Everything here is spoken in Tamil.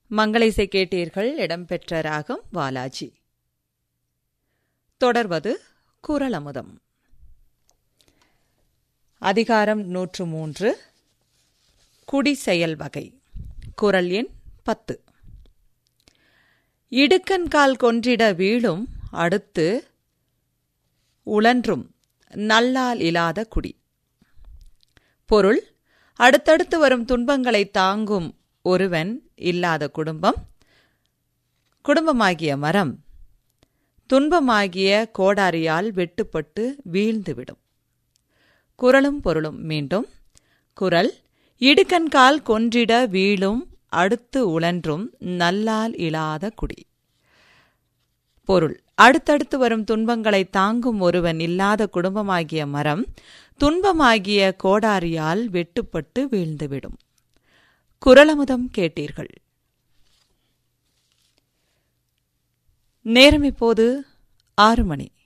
மங்கள இசை கேட்டீர்கள். இடம்பெற்ற ராகம் வாலாஜி. தொடர்வது குறளமுதம். அதிகாரம் 103. குடிசெயல் வகை. குறள் எண் 10. இடுக்கண்கால் கொன்றிட வீழும் அடுத்து உழன்றும் நல்லால் இலாத குடி. பொருள்: அடுத்தடுத்து வரும் துன்பங்களை தாங்கும் ஒருவன் இல்லாத குடும்பமாகிய மரம் துன்பமாகிய கோடாரியால் வெட்டுப்பட்டு வீழ்ந்துவிடும். குறளும் பொருளும் மீண்டும். குறள்: இடுக்கண்கால் கொன்றிட வீழும் அடுத்து உழன்றும் நல்லால் இலாத குடி. பொருள்: அடுத்தடுத்து வரும் துன்பங்களை தாங்கும் ஒருவன் இல்லாத குடும்பமாகிய மரம் துன்பமாகிய கோடாரியால் வெட்டுப்பட்டு வீழ்ந்துவிடும். குறளமுதம் கேட்டீர்கள். நேரம் இப்போது 6 மணி.